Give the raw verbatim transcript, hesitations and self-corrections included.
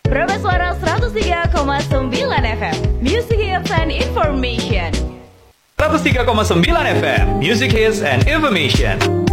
Prabas Suara seratus tiga koma sembilan F M, Music Hits and Information. seratus tiga koma sembilan F M, Music Hits and Information.